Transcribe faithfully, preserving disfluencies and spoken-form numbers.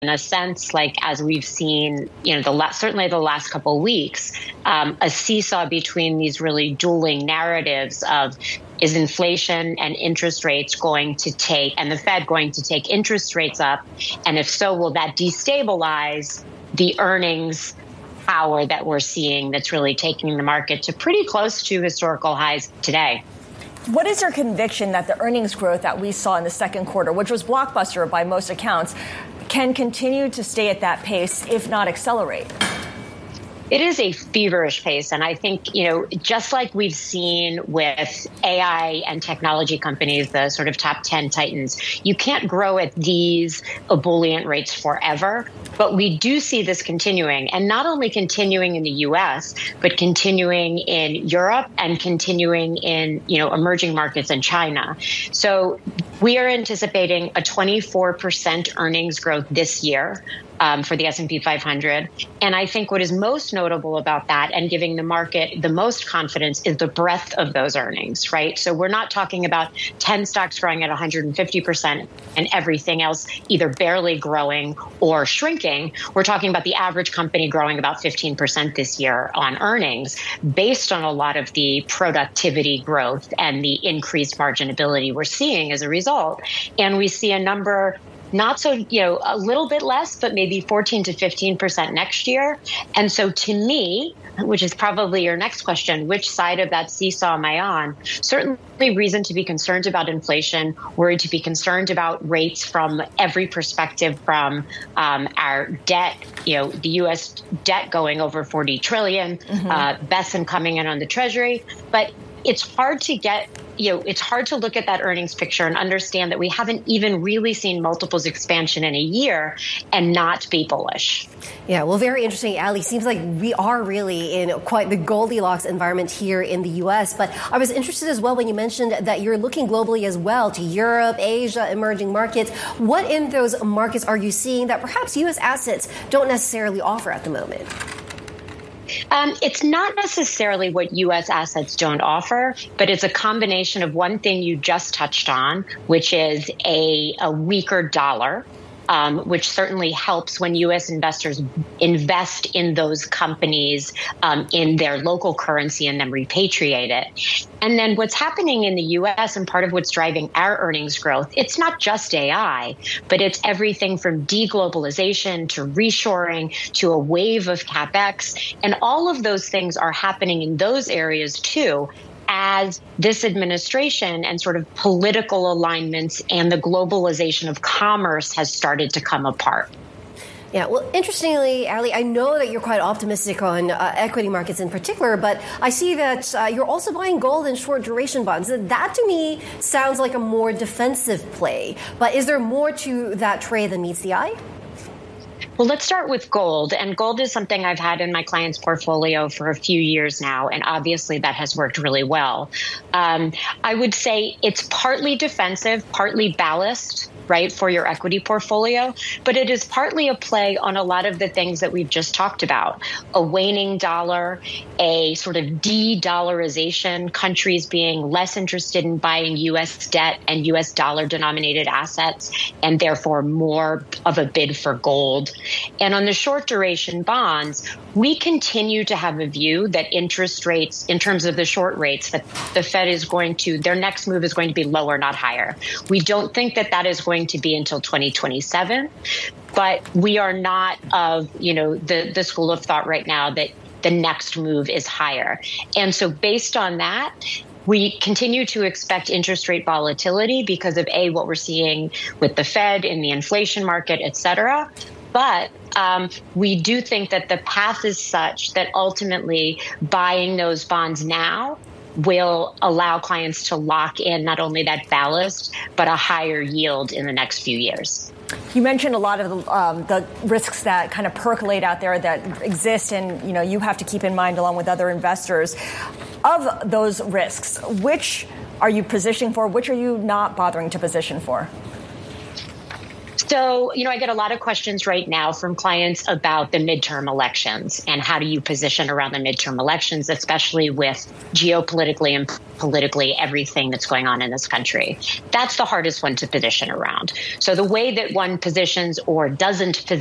in a sense, like as we've seen, you know, the last, certainly the last couple of weeks, um, a seesaw between these really dueling narratives of is inflation and interest rates going to take, and the Fed going to take interest rates up? And if so, will that destabilize the earnings power that we're seeing that's really taking the market to pretty close to historical highs today? What is your conviction that the earnings growth that we saw in the second quarter, which was blockbuster by most accounts, can continue to stay at that pace, if not accelerate? It is a feverish pace. And I think, you know, just like we've seen with A I and technology companies, the sort of top ten titans, you can't grow at these ebullient rates forever. But we do see this continuing, and not only continuing in the U S, but continuing in Europe and continuing in, you know, emerging markets in China. So we are anticipating a twenty-four percent earnings growth this year. Um, for the S and P five hundred. And I think what is most notable about that and giving the market the most confidence is the breadth of those earnings, right? So we're not talking about ten stocks growing at one hundred fifty percent and everything else either barely growing or shrinking. We're talking about the average company growing about fifteen percent this year on earnings based on a lot of the productivity growth and the increased marginability we're seeing as a result. And we see a number not so, you know, a little bit less, but maybe fourteen to fifteen percent next year. And so to me, which is probably your next question, which side of that seesaw am I on? Certainly reason to be concerned about inflation, worried to be concerned about rates from every perspective, from um, our debt, you know, the U S debt going over forty trillion, mm-hmm. uh, Besson coming in on the Treasury. But it's hard to get, you know, it's hard to look at that earnings picture and understand that we haven't even really seen multiples expansion in a year and not be bullish. Yeah, well, very interesting, Ali. Seems like we are really in quite the Goldilocks environment here in the U S. But I was interested as well when you mentioned that you're looking globally as well to Europe, Asia, emerging markets. What in those markets are you seeing that perhaps U S assets don't necessarily offer at the moment? Um, it's not necessarily what U S assets don't offer, but it's a combination of one thing you just touched on, which is a, a weaker dollar. Um, which certainly helps when U S investors invest in those companies um, in their local currency and then repatriate it. And then what's happening in the U S and part of what's driving our earnings growth, it's not just A I, but it's everything from deglobalization to reshoring to a wave of CapEx. And all of those things are happening in those areas too, as this administration and sort of political alignments and the globalization of commerce has started to come apart. Yeah, well, interestingly, Ali, I know that you're quite optimistic on uh, equity markets in particular, but I see that uh, you're also buying gold and short duration bonds. That, to me, sounds like a more defensive play. But is there more to that trade than meets the eye? Well, let's start with gold. And gold is something I've had in my client's portfolio for a few years now. And obviously that has worked really well. Um, I would say it's partly defensive, partly ballast, right, for your equity portfolio. But it is partly a play on a lot of the things that we've just talked about. A waning dollar, a sort of de-dollarization, countries being less interested in buying U S debt and U S dollar denominated assets, and therefore more of a bid for gold. And on the short duration bonds, we continue to have a view that interest rates, in terms of the short rates, that the Fed is going to, their next move is going to be lower, not higher. We don't think that that is going to be until twenty twenty-seven, but we are not of, you know, the, the school of thought right now that the next move is higher. And so based on that, we continue to expect interest rate volatility because of, A, what we're seeing with the Fed in the inflation market, et cetera. But um, we do think that the path is such that ultimately buying those bonds now will allow clients to lock in not only that ballast, but a higher yield in the next few years. You mentioned a lot of the, um, the risks that kind of percolate out there that exist, and you know you have to keep in mind along with other investors. Of those risks, which are you positioning for? Which are you not bothering to position for? So, you know, I get a lot of questions right now from clients about the midterm elections and how do you position around the midterm elections, especially with geopolitically and politically everything that's going on in this country. That's the hardest one to position around. So the way that one positions or doesn't position